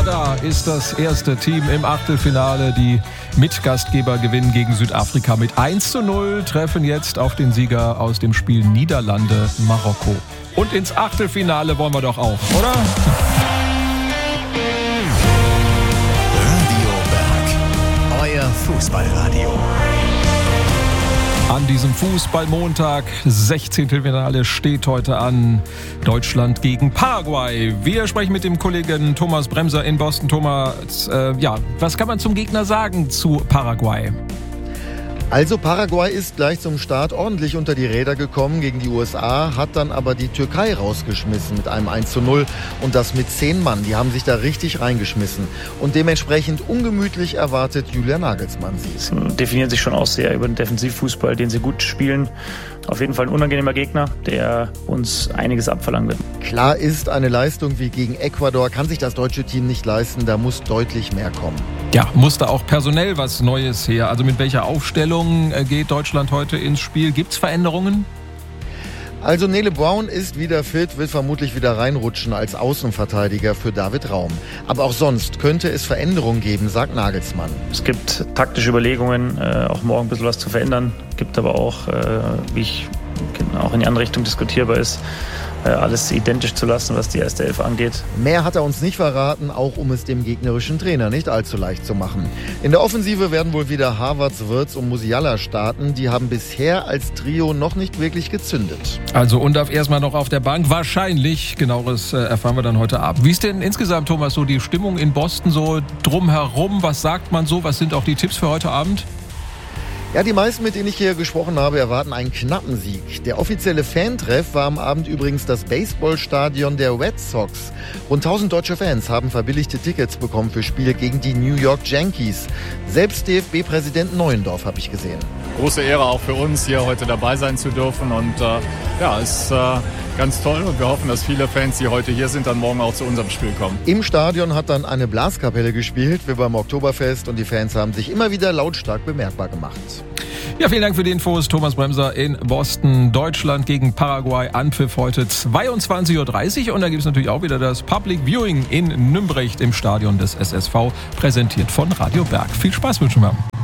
Kanada ist das erste Team im Achtelfinale. Die Mitgastgeber gewinnen gegen Südafrika mit 1:0, treffen jetzt auf den Sieger aus dem Spiel Niederlande-Marokko. Und ins Achtelfinale wollen wir doch auch, oder? Radio Berg, euer Fußballradio. An diesem Fußballmontag, 16. Finale steht heute an. Deutschland gegen Paraguay. Wir sprechen mit dem Kollegen Thomas Bremser in Boston. Thomas, was kann man zum Gegner sagen zu Paraguay? Also Paraguay ist gleich zum Start ordentlich unter die Räder gekommen gegen die USA, hat dann aber die Türkei rausgeschmissen mit einem 1:0 und das mit 10 Mann. Die haben sich da richtig reingeschmissen und dementsprechend ungemütlich erwartet Julian Nagelsmann sie. Sie definieren sich schon auch sehr über den Defensivfußball, den sie gut spielen. Auf jeden Fall ein unangenehmer Gegner, der uns einiges abverlangen wird. Klar ist, eine Leistung wie gegen Ecuador kann sich das deutsche Team nicht leisten, da muss deutlich mehr kommen. Ja, muss da auch personell was Neues her? Also mit welcher Aufstellung geht Deutschland heute ins Spiel? Gibt es Veränderungen? Also Nele Braun ist wieder fit, wird vermutlich wieder reinrutschen als Außenverteidiger für David Raum. Aber auch sonst könnte es Veränderungen geben, sagt Nagelsmann. Es gibt taktische Überlegungen, auch morgen ein bisschen was zu verändern. Gibt aber auch, wie ich auch in die andere Richtung diskutierbar ist, alles identisch zu lassen, was die erste Elf angeht. Mehr hat er uns nicht verraten, auch um es dem gegnerischen Trainer nicht allzu leicht zu machen. In der Offensive werden wohl wieder Havertz, Wirtz und Musiala starten. Die haben bisher als Trio noch nicht wirklich gezündet. Also Undav erstmal noch auf der Bank. Wahrscheinlich, genaueres erfahren wir dann heute Abend. Wie ist denn insgesamt, Thomas, so die Stimmung in Boston so drumherum? Was sagt man so? Was sind auch die Tipps für heute Abend? Ja, die meisten, mit denen ich hier gesprochen habe, erwarten einen knappen Sieg. Der offizielle Fantreff war am Abend übrigens das Baseballstadion der Red Sox. Rund 1000 deutsche Fans haben verbilligte Tickets bekommen für Spiele gegen die New York Yankees. Selbst DFB-Präsident Neuendorf habe ich gesehen. Große Ehre auch für uns, hier heute dabei sein zu dürfen. Und ist ganz toll. Und wir hoffen, dass viele Fans, die heute hier sind, dann morgen auch zu unserem Spiel kommen. Im Stadion hat dann eine Blaskapelle gespielt, wie beim Oktoberfest. Und die Fans haben sich immer wieder lautstark bemerkbar gemacht. Ja, vielen Dank für die Infos. Thomas Bremser in Boston. Deutschland gegen Paraguay. Anpfiff heute 22:30 Uhr. Und da gibt es natürlich auch wieder das Public Viewing in Nümbrecht im Stadion des SSV. Präsentiert von Radio Berg. Viel Spaß wünschen wir.